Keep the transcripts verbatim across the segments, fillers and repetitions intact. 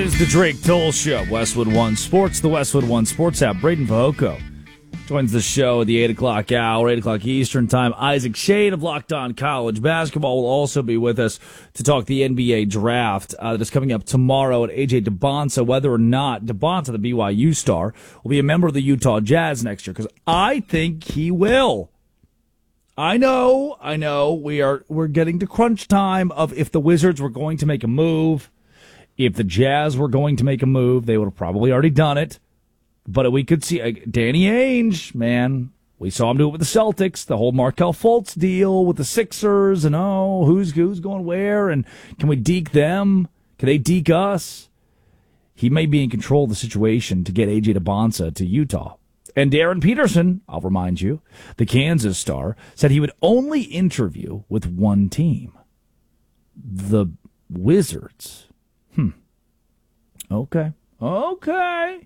is the Drake Toll Show. Westwood One Sports, the Westwood One Sports app. Braden Fahoko joins the show at the eight o'clock hour, eight o'clock Eastern time. Isaac Shade of Locked On College Basketball will also be with us to talk the N B A draft uh, that is coming up tomorrow. At A J DeBonsa, whether or not DeBonsa, the B Y U star, will be a member of the Utah Jazz next year, because I think he will. I know, I know, we are we're getting to crunch time of if the Wizards were going to make a move. If the Jazz were going to make a move, they would have probably already done it. But we could see uh, Danny Ainge, man. We saw him do it with the Celtics, the whole Markelle Fultz deal with the Sixers, and oh, who's who's going where, and can we deke them? Can they deke us? He may be in control of the situation to get A J DeBonsa to Utah. And Darren Peterson, I'll remind you, the Kansas star, said he would only interview with one team, the Wizards. Hmm. Okay. Okay.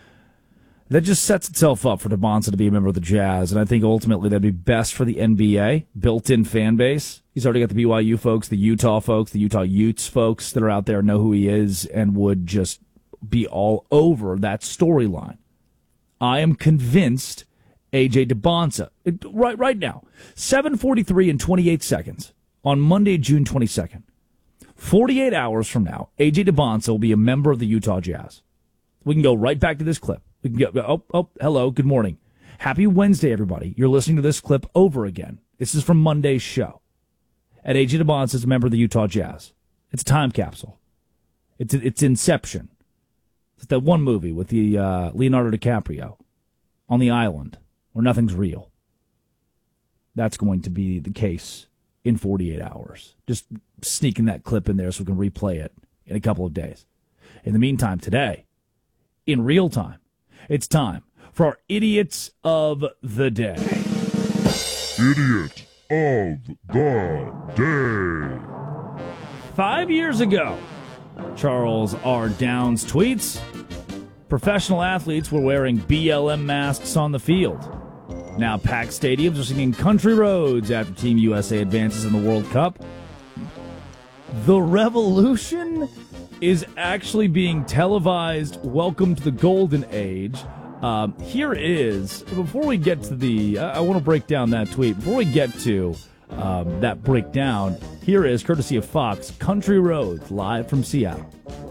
That just sets itself up for DeBonsa to be a member of the Jazz, and I think ultimately that'd be best for the N B A, built-in fan base. He's already got the B Y U folks, the Utah folks, the Utah Utes folks that are out there, know who he is, and would just be all over that storyline. I am convinced A J DeBonsa, right, right now, seven forty-three and twenty-eight seconds on Monday, June twenty-second. forty-eight hours from now, A J DeBonsa will be a member of the Utah Jazz. We can go right back to this clip. We can go, oh, oh, hello, good morning. Happy Wednesday, everybody. You're listening to this clip over again. This is from Monday's show. And A J DeBonsa is a member of the Utah Jazz. It's a time capsule. It's it's Inception. It's that one movie with the uh, Leonardo DiCaprio on the island where nothing's real. That's going to be the case in forty-eight hours. Just sneaking that clip in there so we can replay it in a couple of days. In the meantime, today, in real time, it's time for our Idiots of the Day. Idiot of the Day. Five years ago, Charles R. Downs tweets, professional athletes were wearing B L M masks on the field. Now packed stadiums are singing Country Roads after Team U S A advances in the World Cup. The revolution is actually being televised. Welcome to the golden age. Um, here is, before we get to the, I, I want to break down that tweet. Before we get to um, that breakdown, here is, courtesy of Fox, Country Roads, live from Seattle.